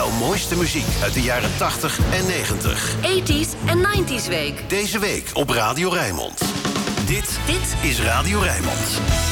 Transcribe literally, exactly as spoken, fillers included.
Jouw mooiste muziek uit de jaren tachtig en negentig. tachtiger en negentiger week. Deze week op Radio Rijnmond. Dit, Dit is Radio Rijnmond.